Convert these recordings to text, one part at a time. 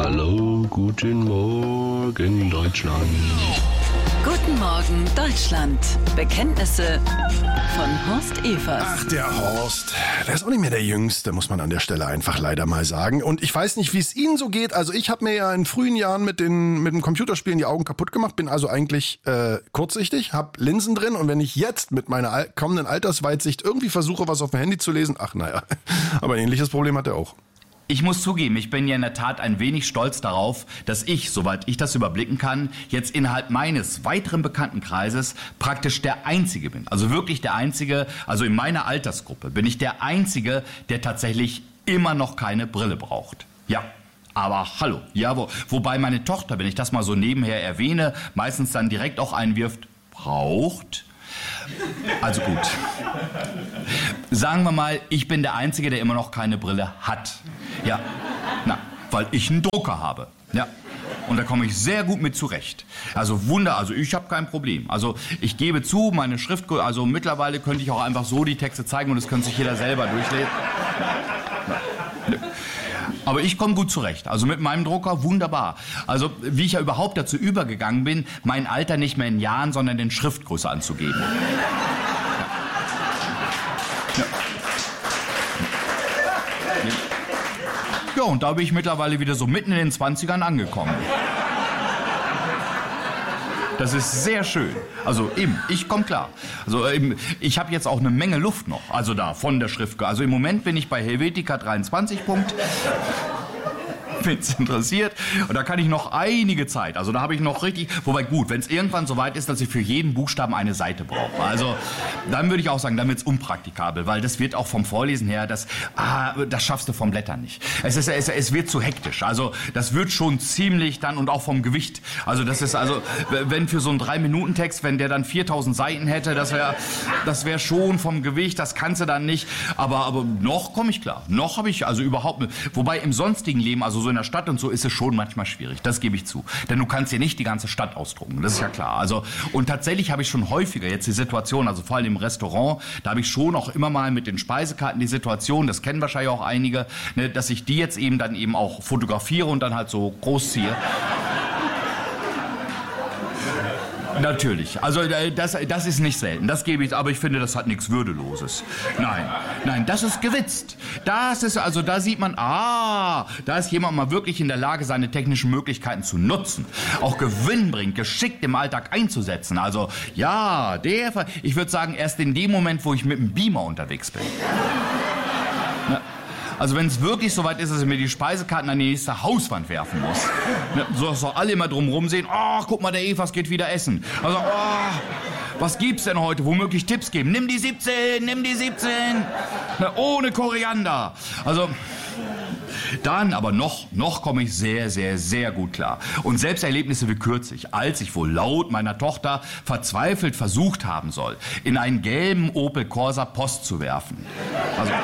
Hallo, guten Morgen, Deutschland. Guten Morgen, Deutschland. Bekenntnisse von Horst Evers. Ach, der Horst. Der ist auch nicht mehr der Jüngste, muss man an der Stelle einfach leider mal sagen. Und ich weiß nicht, wie es Ihnen so geht. Also ich habe mir ja in frühen Jahren mit dem Computerspielen die Augen kaputt gemacht. Bin also eigentlich kurzsichtig, habe Linsen drin. Und wenn ich jetzt mit meiner kommenden Altersweitsicht irgendwie versuche, was auf dem Handy zu lesen, ach naja. Aber ein ähnliches Problem hat er auch. Ich muss zugeben, ich bin ja in der Tat ein wenig stolz darauf, dass ich, soweit ich das überblicken kann, jetzt innerhalb meines weiteren Bekanntenkreises praktisch der Einzige bin. Also wirklich der Einzige, also in meiner Altersgruppe bin ich der Einzige, der tatsächlich immer noch keine Brille braucht. Ja. Aber hallo, ja, wobei meine Tochter, wenn ich das mal so nebenher erwähne, meistens dann direkt auch einwirft, braucht. Also gut. Sagen wir mal, ich bin der Einzige, der immer noch keine Brille hat. Ja, weil ich einen Drucker habe. Ja. Und da komme ich sehr gut mit zurecht. Also ich habe kein Problem. Also ich gebe zu, meine Schrift, also mittlerweile könnte ich auch einfach so die Texte zeigen und das könnte sich jeder selber durchlesen. Aber ich komme gut zurecht. Also mit meinem Drucker wunderbar. Also wie ich ja überhaupt dazu übergegangen bin, mein Alter nicht mehr in Jahren, sondern in Schriftgröße anzugeben. Ja, und da bin ich mittlerweile wieder so mitten in den 20ern angekommen. Das ist sehr schön. Also eben, ich komme klar. Also eben, ich habe jetzt auch eine Menge Luft noch. Also da, von der Schrift. Also im Moment bin ich bei Helvetica 23 Punkt. Wenn es interessiert. Und da kann ich noch einige Zeit. Also da habe ich noch richtig... Wobei gut, wenn es irgendwann so weit ist, dass ich für jeden Buchstaben eine Seite brauche. Also dann würde ich auch sagen, dann wird es unpraktikabel. Weil das wird auch vom Vorlesen her, das schaffst du vom Blättern nicht. Es wird zu hektisch. Also das wird schon ziemlich dann und auch vom Gewicht. Also das ist also, wenn für so einen 3-Minuten-Text, wenn der dann 4000 Seiten hätte, das wär schon vom Gewicht, das kannst du dann nicht. Aber noch komme ich klar. Noch habe ich also überhaupt nicht. Wobei im sonstigen Leben, also so in der Stadt und so, ist es schon manchmal schwierig. Das gebe ich zu. Denn du kannst hier nicht die ganze Stadt ausdrucken. Das ist ja klar. Also, und tatsächlich habe ich schon häufiger jetzt die Situation, also vor allem im Restaurant, da habe ich schon auch immer mal mit den Speisekarten die Situation, das kennen wahrscheinlich auch einige, ne, dass ich die jetzt eben dann eben auch fotografiere und dann halt so groß ziehe. Natürlich. Also das ist nicht selten. Das gebe ich, aber ich finde, das hat nichts Würdeloses. Nein, das ist gewitzt. Da sieht man, da ist jemand mal wirklich in der Lage, seine technischen Möglichkeiten zu nutzen. Auch gewinnbringend, geschickt im Alltag einzusetzen. Also, ja, ich würde sagen, erst in dem Moment, wo ich mit dem Beamer unterwegs bin. Also wenn es wirklich so weit ist, dass ich mir die Speisekarten an die nächste Hauswand werfen muss. So dass doch alle immer drumherum sehen, guck mal, der Evers geht wieder essen. Also, was gibt's denn heute? Womöglich Tipps geben. Nimm die 17. Ohne Koriander. Also, dann aber noch komme ich sehr, sehr, sehr gut klar. Und selbst Erlebnisse wie kürzlich, als ich wohl laut meiner Tochter verzweifelt versucht haben soll, in einen gelben Opel Corsa Post zu werfen. Also...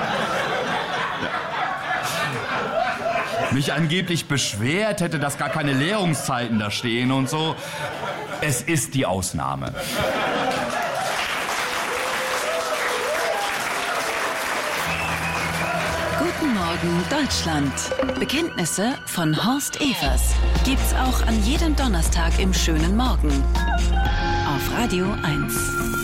mich angeblich beschwert hätte, dass gar keine Leerungszeiten da stehen und so. Es ist die Ausnahme. Guten Morgen, Deutschland. Bekenntnisse von Horst Evers. Gibt's auch an jedem Donnerstag im schönen Morgen. Auf Radio 1.